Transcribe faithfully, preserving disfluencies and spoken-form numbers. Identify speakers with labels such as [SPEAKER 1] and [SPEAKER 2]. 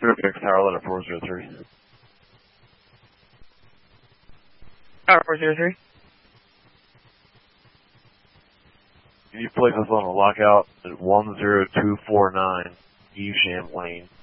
[SPEAKER 1] Fairfax Tower, letter four zero three.
[SPEAKER 2] Tower four zero three.
[SPEAKER 1] Can you place us on a lockout at one zero two four nine Eve Champlain?